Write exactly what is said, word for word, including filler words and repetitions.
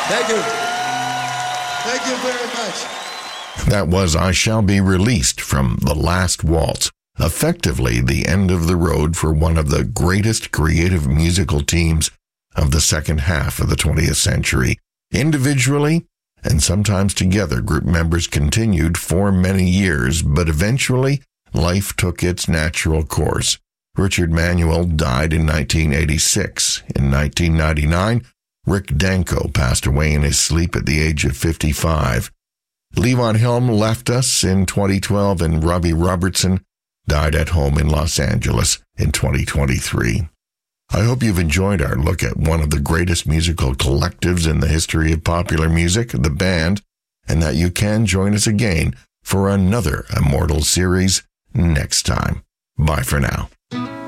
Thank you. Thank you very much. That was I Shall Be Released from The Last Waltz, effectively the end of the road for one of the greatest creative musical teams of the second half of the twentieth century. Individually, and sometimes together, group members continued for many years, but eventually life took its natural course. Richard Manuel died in nineteen eighty-six. In nineteen ninety-nine, Rick Danko passed away in his sleep at the age of fifty-five. Levon Helm left us in twenty twelve, and Robbie Robertson died at home in Los Angeles in twenty twenty-three. I hope you've enjoyed our look at one of the greatest musical collectives in the history of popular music, the band, and that you can join us again for another Immortal series next time. Bye for now.